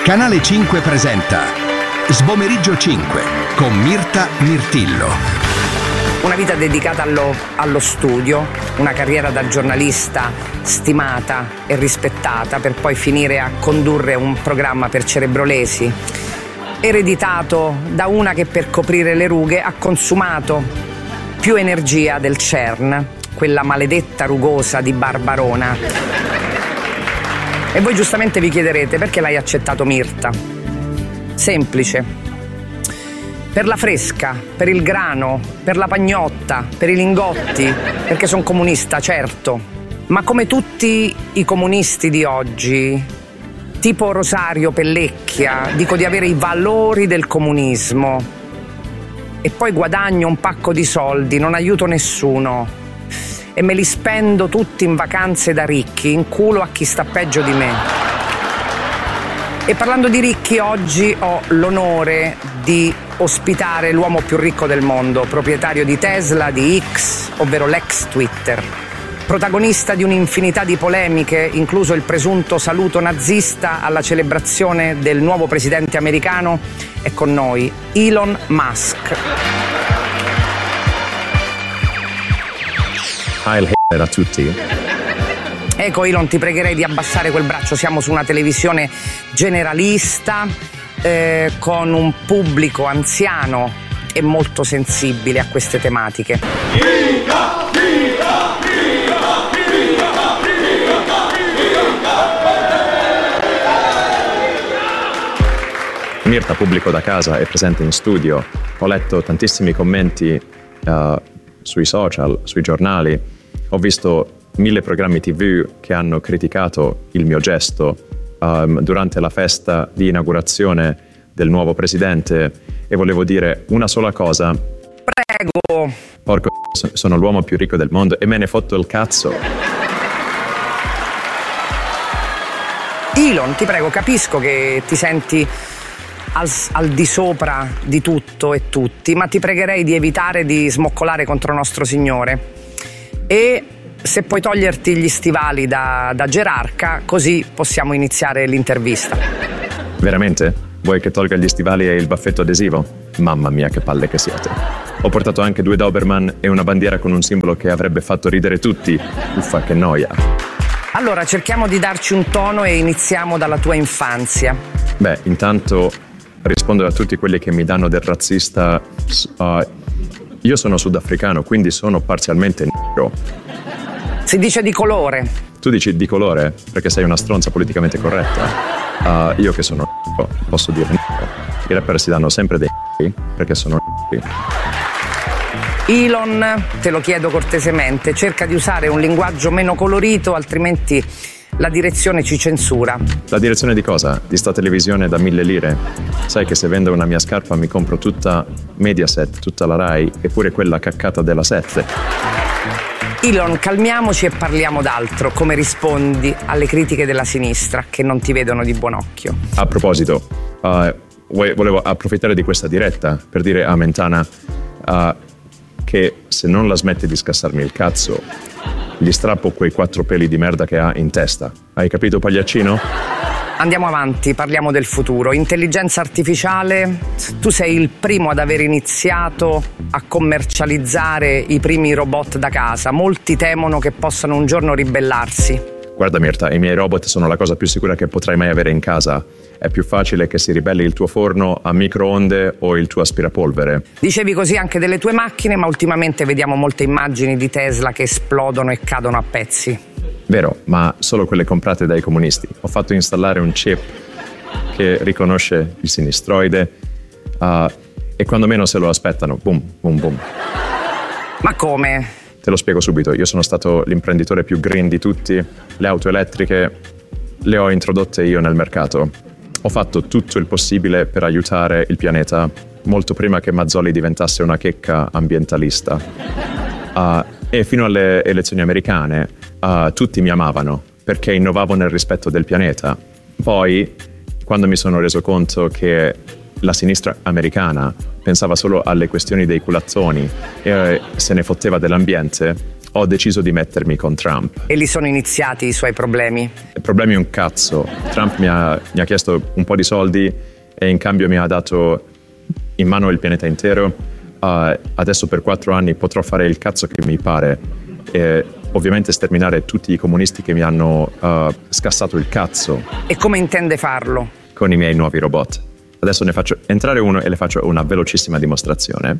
Canale 5 presenta Sbomeriggio 5 con Mirta Mirtillo. Una vita dedicata allo studio, una carriera da giornalista stimata e rispettata per poi finire a condurre un programma per cerebrolesi, ereditato da una che per coprire le rughe ha consumato più energia del CERN, quella maledetta rugosa di Barbarona. E voi giustamente vi chiederete perché l'hai accettato Mirta. Semplice. Per la fresca, per il grano, per la pagnotta, per i lingotti, perché sono comunista, certo. Ma come tutti i comunisti di oggi, tipo Rosario Pellecchia, dico di avere i valori del comunismo. E poi guadagno un pacco di soldi, non aiuto nessuno. E me li spendo tutti in vacanze da ricchi, in culo a chi sta peggio di me. E parlando di ricchi, oggi ho l'onore di ospitare l'uomo più ricco del mondo, proprietario di Tesla, di X, ovvero l'ex Twitter, protagonista di un'infinità di polemiche, incluso il presunto saluto nazista alla celebrazione del nuovo presidente americano. È con noi Elon Musk. Heil Hitler a tutti. Ecco Elon, ti pregherei di abbassare quel braccio, siamo su una televisione generalista con un pubblico anziano e molto sensibile a queste tematiche. Mirta, pubblico da casa, è presente in studio. Ho letto tantissimi commenti sui social, sui giornali. Ho visto 1000 programmi TV che hanno criticato il mio gesto durante la festa di inaugurazione del nuovo presidente e volevo dire una sola cosa. Prego. Porco, sono l'uomo più ricco del mondo e me ne fotto il cazzo. Elon, ti prego, capisco che ti senti al di sopra di tutto e tutti, ma ti pregherei di evitare di smoccolare contro nostro Signore e se puoi toglierti gli stivali da gerarca, così possiamo iniziare l'intervista. Veramente? Vuoi che tolga gli stivali e il baffetto adesivo? Mamma mia, che palle che siete. Ho portato anche 2 Doberman e una bandiera con un simbolo che avrebbe fatto ridere tutti. Uffa, che noia. Allora, cerchiamo di darci un tono e iniziamo dalla tua infanzia. Beh, intanto rispondo a tutti quelli che mi danno del razzista. Io sono sudafricano, quindi sono parzialmente nero. Si dice di colore. Tu dici di colore perché sei una stronza politicamente corretta. Io che sono nero, posso dire nero. I rapper si danno sempre dei perché sono neri. Elon, te lo chiedo cortesemente, cerca di usare un linguaggio meno colorito, altrimenti la direzione ci censura. La direzione di cosa? Di sta televisione da 1000 lire? Sai che se vendo una mia scarpa mi compro tutta Mediaset, tutta la Rai e pure quella caccata della 7. Elon, calmiamoci e parliamo d'altro. Come rispondi alle critiche della sinistra che non ti vedono di buon occhio? A proposito, volevo approfittare di questa diretta per dire a Mentana che se non la smette di scassarmi il cazzo, gli strappo quei 4 peli di merda che ha in testa. Hai capito, pagliaccino? Andiamo avanti, parliamo del futuro. Intelligenza artificiale, tu sei il primo ad aver iniziato a commercializzare i primi robot da casa. Molti temono che possano un giorno ribellarsi. Guarda Mirta, i miei robot sono la cosa più sicura che potrai mai avere in casa. È più facile che si ribelli il tuo forno a microonde o il tuo aspirapolvere. Dicevi così anche delle tue macchine, ma ultimamente vediamo molte immagini di Tesla che esplodono e cadono a pezzi. Vero, ma solo quelle comprate dai comunisti. Ho fatto installare un chip che riconosce il sinistroide e quando meno se lo aspettano, boom, boom, boom. Ma come? Te lo spiego subito. Io sono stato l'imprenditore più green di tutti. Le auto elettriche le ho introdotte io nel mercato. Ho fatto tutto il possibile per aiutare il pianeta molto prima che Mazzoli diventasse una checca ambientalista. E fino alle elezioni americane tutti mi amavano perché innovavo nel rispetto del pianeta. Poi, quando mi sono reso conto che la sinistra americana pensava solo alle questioni dei culazzoni e se ne fotteva dell'ambiente, ho deciso di mettermi con Trump. E lì sono iniziati i suoi problemi? Problemi un cazzo. Trump mi ha chiesto un po' di soldi e in cambio mi ha dato in mano il pianeta intero. Adesso per 4 anni potrò fare il cazzo che mi pare e ovviamente sterminare tutti i comunisti che mi hanno scassato il cazzo. E come intende farlo? Con i miei nuovi robot. Adesso ne faccio entrare uno e le faccio una velocissima dimostrazione.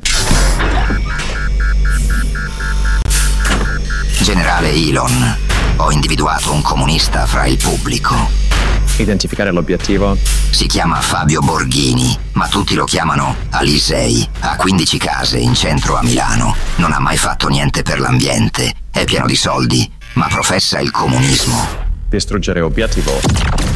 Generale Elon, ho individuato un comunista fra il pubblico. Identificare l'obiettivo. Si chiama Fabio Borghini, ma tutti lo chiamano Alisei. Ha 15 case in centro a Milano. Non ha mai fatto niente per l'ambiente. È pieno di soldi, ma professa il comunismo. Distruggere obiettivo.